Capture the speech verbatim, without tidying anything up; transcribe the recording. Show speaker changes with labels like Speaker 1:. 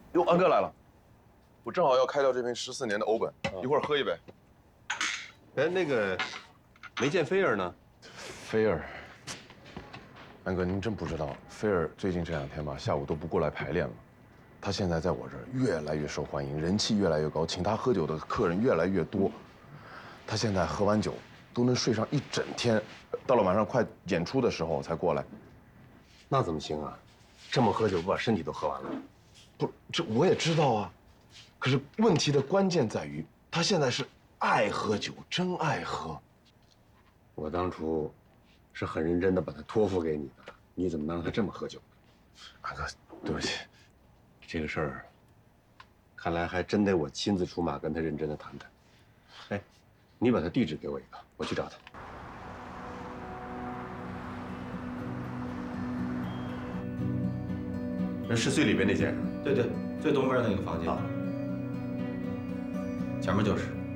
Speaker 1: 哟，安哥来了，我正好要开掉这瓶十四年的欧本，一会儿喝一杯。
Speaker 2: 哎，那个，没见菲儿呢？
Speaker 1: 菲儿，安哥，您真不知道，菲儿最近这两天吧，下午都不过来排练了。她现在在我这儿越来越受欢迎，人气越来越高，请她喝酒的客人越来越多。她现在喝完酒都能睡上一整天，到了晚上快演出的时候才过来。
Speaker 2: 那怎么行啊？这么喝酒，不把身体都喝完了？
Speaker 1: 不，这我也知道啊。可是问题的关键在于，她现在是爱喝酒，真爱喝。
Speaker 2: 我当初是很认真的把他托付给你的，你怎么能让他这么喝酒呢？
Speaker 1: 安哥，对不起。
Speaker 2: 这个事儿，看来还真得我亲自出马跟他认真的谈谈。哎，你把他地址给我一个，我去找他。那是最里边那间是吧？
Speaker 3: 对对，最东边那个房间。前面就是。